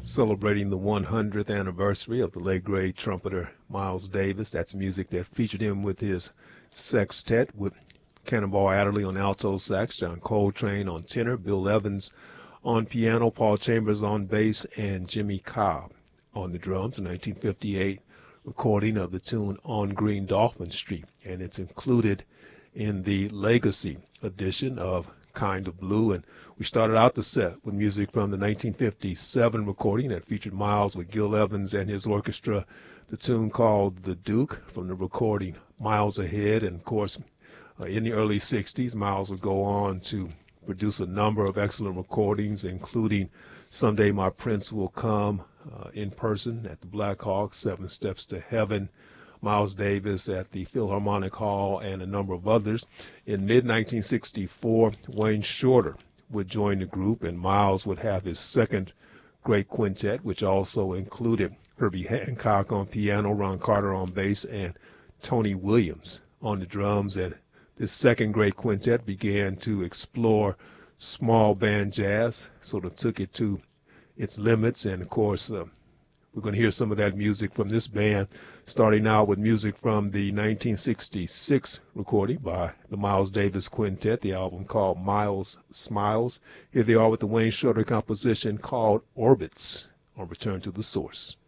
celebrating the 100th anniversary of the late great trumpeter Miles Davis. That's music that featured him with his sextet with Cannonball Adderley on alto sax, John Coltrane on tenor, Bill Evans on piano, Paul Chambers on bass, and Jimmy Cobb on the drums. A 1958 recording of the tune On Green Dolphin Street, and it's included in the Legacy edition of Kind of Blue. And we started out the set with music from the 1957 recording that featured Miles with Gil Evans and his orchestra, the tune called The Duke from the recording Miles Ahead. And of course, in the early 60s, Miles would go on to produce a number of excellent recordings, including Someday My Prince Will Come, in person at the Black Hawk, Seven Steps to Heaven, Miles Davis at the Philharmonic Hall, and a number of others. In mid-1964, Wayne Shorter would join the group, and Miles would have his second great quintet, which also included Herbie Hancock on piano, Ron Carter on bass, and Tony Williams on the drums. And this second great quintet began to explore small band jazz, sort of took it to its limits. And of course, we're going to hear some of that music from this band, starting out with music from the 1966 recording by the Miles Davis Quintet, the album called Miles Smiles. Here they are with the Wayne Shorter composition called Orbits on Return to the Source.